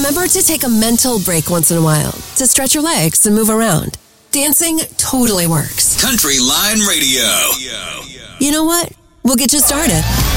remember to take a mental break once in a while to stretch your legs and move around. Dancing totally works. Country Line Radio. You know what? We'll get you started.